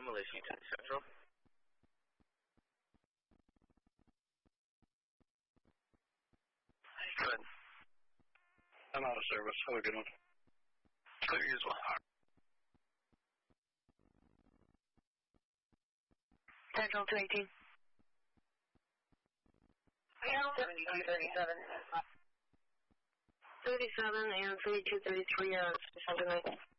Malaysia Central. Good. I'm out of service. Have a good one. Clear you as well. Central 218. 37 and 3233 are something like that.